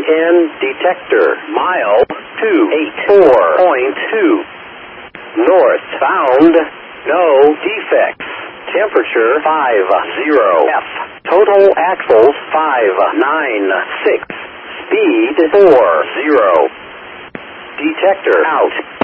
EN detector. Mile 284.2. Northbound. No defects. Temperature 50 F. Total axles 596. Speed 40. Detector out.